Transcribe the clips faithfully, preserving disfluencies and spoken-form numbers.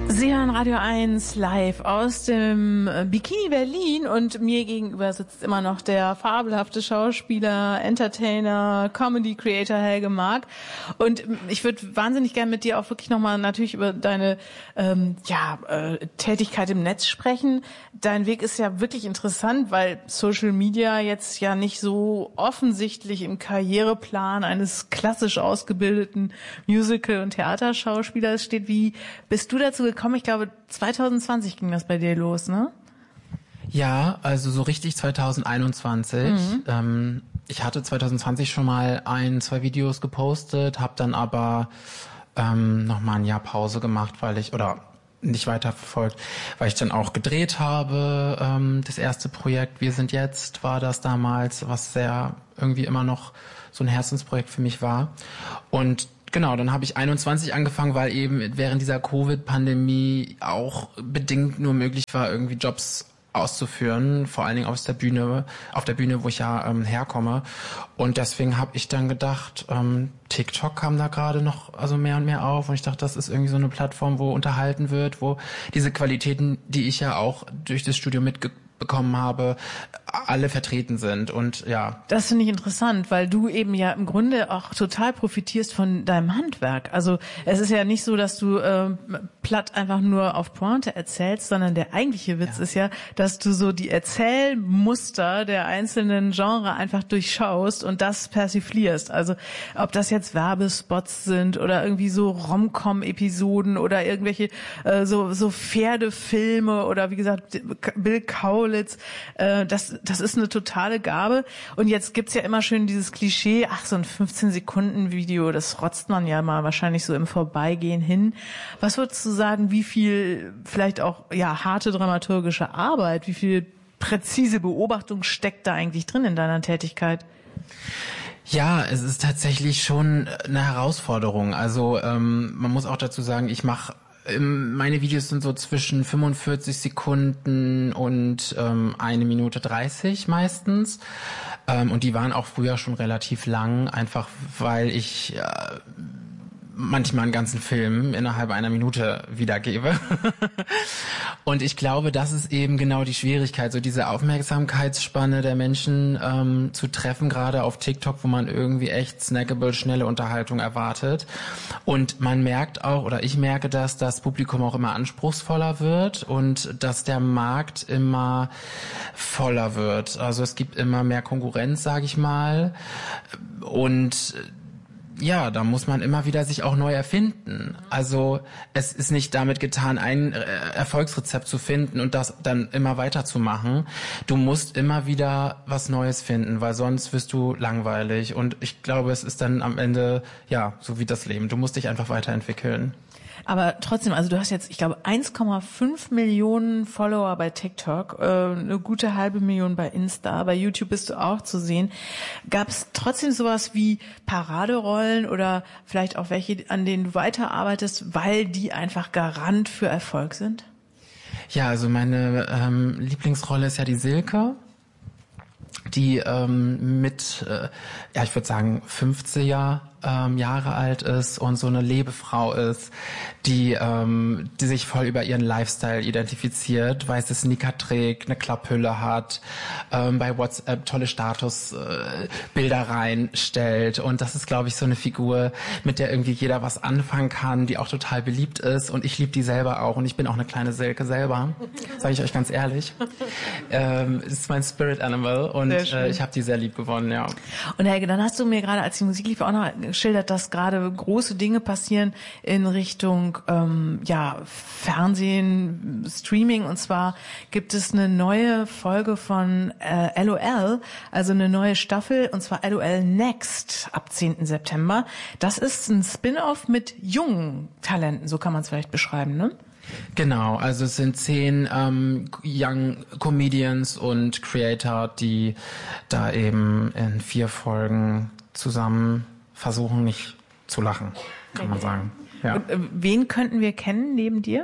Sie hören Radio eins live aus dem Bikini Berlin und mir gegenüber sitzt immer noch der fabelhafte Schauspieler, Entertainer, Comedy Creator Helge Mark. Und ich würde wahnsinnig gerne mit dir auch wirklich nochmal natürlich über deine ähm, ja, äh, Tätigkeit im Netz sprechen. Dein Weg ist ja wirklich interessant, weil Social Media jetzt ja nicht so offensichtlich im Karriereplan eines klassisch ausgebildeten Musical- und Theaterschauspielers steht. Wie bist du dazu gekommen? Ich glaube, zwanzig zwanzig ging das bei dir los, ne? Ja, also so richtig zwanzig einundzwanzig. Mhm. Ähm, ich hatte zwanzig zwanzig schon mal ein, zwei Videos gepostet, habe dann aber ähm, noch mal ein Jahr Pause gemacht, weil ich, oder nicht weiterverfolgt, weil ich dann auch gedreht habe. Ähm, das erste Projekt, Wir sind jetzt, war das damals, was sehr irgendwie immer noch so ein Herzensprojekt für mich war. Und genau, dann habe ich einundzwanzig angefangen, weil eben während dieser Covid-Pandemie auch bedingt nur möglich war, irgendwie Jobs auszuführen, vor allen Dingen aus der Bühne, auf der Bühne, wo ich ja ähm, herkomme. Und deswegen habe ich dann gedacht, ähm, TikTok kam da gerade noch also mehr und mehr auf und ich dachte, das ist irgendwie so eine Plattform, wo unterhalten wird, wo diese Qualitäten, die ich ja auch durch das Studio mitbekommen habe, alle vertreten sind. Und ja. Das finde ich interessant, weil du eben ja im Grunde auch total profitierst von deinem Handwerk. Also es ist ja nicht so, dass du äh, platt einfach nur auf Pointe erzählst, sondern der eigentliche Witz ja. ist ja, dass du so die Erzählmuster der einzelnen Genre einfach durchschaust und das persiflierst. Also ob das jetzt Werbespots sind oder irgendwie so Rom-Com-Episoden oder irgendwelche äh, so so Pferdefilme oder wie gesagt Bill Kaulitz, äh, das Das ist eine totale Gabe. Und jetzt gibt's ja immer schön dieses Klischee, ach, so ein fünfzehn-Sekunden-Video, das rotzt man ja mal wahrscheinlich so im Vorbeigehen hin. Was würdest du sagen, wie viel vielleicht auch ja harte dramaturgische Arbeit, wie viel präzise Beobachtung steckt da eigentlich drin in deiner Tätigkeit? Ja, es ist tatsächlich schon eine Herausforderung. Also ähm, man muss auch dazu sagen, ich mache meine Videos sind so zwischen fünfundvierzig Sekunden und ähm, eine Minute dreißig meistens. Ähm, und die waren auch früher schon relativ lang, einfach weil ich äh, manchmal einen ganzen Film innerhalb einer Minute wiedergebe. Und ich glaube, das ist eben genau die Schwierigkeit, so diese Aufmerksamkeitsspanne der Menschen ähm, zu treffen, gerade auf TikTok, wo man irgendwie echt snackable, schnelle Unterhaltung erwartet. Und man merkt auch, oder ich merke das, das Publikum auch immer anspruchsvoller wird und dass der Markt immer voller wird. Also es gibt immer mehr Konkurrenz, sage ich mal. Und ja, da muss man immer wieder sich auch neu erfinden. Also es ist nicht damit getan, ein Erfolgsrezept zu finden und das dann immer weiterzumachen. Du musst immer wieder was Neues finden, weil sonst wirst du langweilig. Und ich glaube, es ist dann am Ende, ja, so wie das Leben. Du musst dich einfach weiterentwickeln. Aber trotzdem, also du hast jetzt, ich glaube, eins Komma fünf Millionen Follower bei TikTok, äh, eine gute halbe Million bei Insta, bei YouTube bist du auch zu sehen. Gab es trotzdem sowas wie Paraderollen oder vielleicht auch welche, an denen du weiterarbeitest, weil die einfach Garant für Erfolg sind? Ja, also meine ähm, Lieblingsrolle ist ja die Silke, die ähm, mit, äh, ja, ich würde sagen, fünfziger ähm, Jahre alt ist und so eine Lebefrau ist, die ähm, die sich voll über ihren Lifestyle identifiziert, weiße Sneaker trägt, eine Klapphülle hat, ähm, bei WhatsApp tolle Statusbilder äh, reinstellt. Und das ist, glaube ich, so eine Figur, mit der irgendwie jeder was anfangen kann, die auch total beliebt ist. Und ich liebe die selber auch. Und ich bin auch eine kleine Silke selber, sage ich euch ganz ehrlich. Ähm, ist mein Spirit Animal und äh, ich habe die sehr lieb gewonnen, ja. Und Helge, dann hast du mir gerade, als die Musik lief, auch noch geschildert, dass gerade große Dinge passieren in Richtung ähm, ja Fernsehen, Streaming. Und zwar gibt es eine neue Folge von äh, L O L, also eine neue Staffel, und zwar L O L Next ab zehnten September. Das ist ein Spin-off mit jungen Talenten, so kann man es vielleicht beschreiben, ne? Genau, also es sind zehn ähm, Young Comedians und Creator, die da eben in vier Folgen zusammen versuchen, nicht zu lachen, kann man sagen. Ja. Und, äh, wen könnten wir kennen neben dir?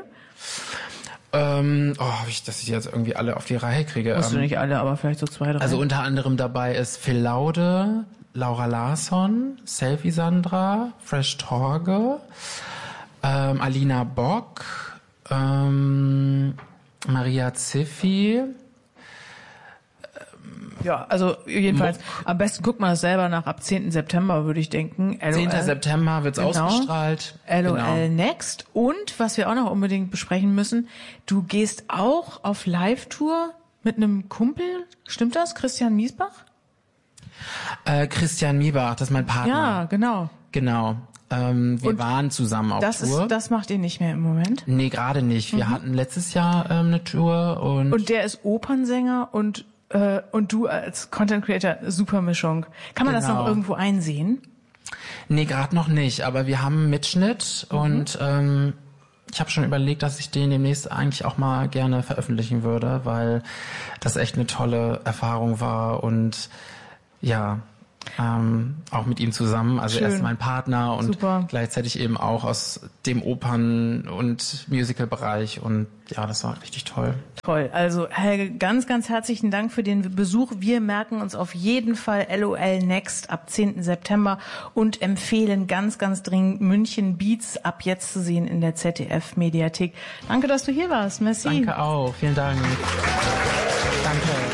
Ähm, oh, ich, dass ich jetzt irgendwie alle auf die Reihe kriege. Musst ähm, du nicht alle, aber vielleicht so zwei, drei. Also unter anderem dabei ist Phil Laude, Laura Larsson, Selfie Sandra, Fresh Torge, ähm, Alina Bock, Ähm, Maria Ziffi. Ja, also jedenfalls, Muck. Am besten guckt man das selber nach, ab zehnten September würde ich denken. L O L. zehnten September wird's genau. ausgestrahlt. L O L genau. Next. Und, was wir auch noch unbedingt besprechen müssen, du gehst auch auf Live-Tour mit einem Kumpel, stimmt das? Christian Miesbach? Äh, Christian Miesbach, das ist mein Partner. Ja, genau. Genau. Ähm, wir und waren zusammen auf das Tour. Ist, das macht ihr nicht mehr im Moment? Nee, gerade nicht. Wir mhm. hatten letztes Jahr ähm, eine Tour und... Und der ist Opernsänger und äh, und du als Content Creator, super Mischung. Kann man genau. das noch irgendwo einsehen? Nee, gerade noch nicht. Aber wir haben einen Mitschnitt mhm. und ähm, ich habe schon überlegt, dass ich den demnächst eigentlich auch mal gerne veröffentlichen würde, weil das echt eine tolle Erfahrung war und ja... Ähm, auch mit ihm zusammen, also Schön. Er ist mein Partner und Super. Gleichzeitig eben auch aus dem Opern- und Musical-Bereich und ja, das war richtig toll. Toll, also Helge, ganz, ganz herzlichen Dank für den Besuch. Wir merken uns auf jeden Fall L O L Next ab zehnten September und empfehlen ganz, ganz dringend München Beats ab jetzt zu sehen in der Z D F-Mediathek. Danke, dass du hier warst. Merci. Danke auch, vielen Dank. Danke.